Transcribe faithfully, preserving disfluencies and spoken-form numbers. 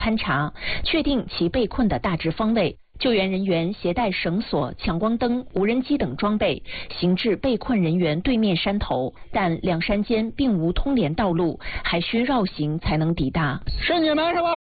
勘查，确定其被困的大致方位。救援人员携带绳索、强光灯、无人机等装备，行至被困人员对面山头，但两山间并无通联道路，还需绕行才能抵达。 是你们是吧？